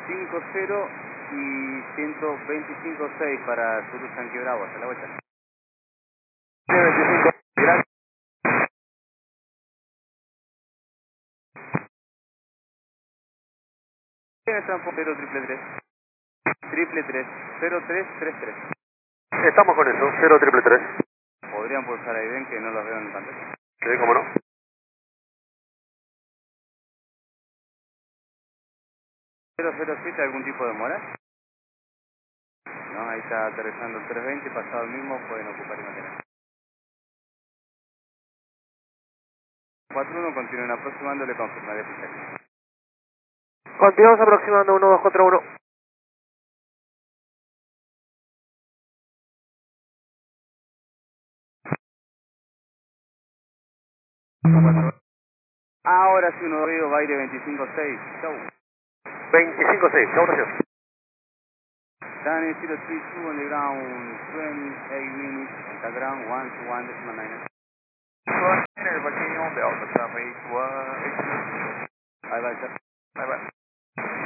50 y 125.6 para Zulu Yankee Bravo, hasta la vuelta. 25, gracias. Tiene transportero 333 0333. Estamos con eso, 0333. Podrían pulsar ahí, ven que no los veo en pantalla. Sí, cómo no. 007, ¿algún tipo de mora? No, ahí está aterrizando el 320, pasado el mismo, pueden ocupar y mantener. 41, continúen aproximando, le confirmaré fichaje. Continuamos aproximando 1241. Ahora sí, uno veo baile 25.6, chau. 25-6, chao, gracias. Danny 032 on the ground, 28 minutes, on the ground, 121.9. Everybody on Delta, 8, Ahí va el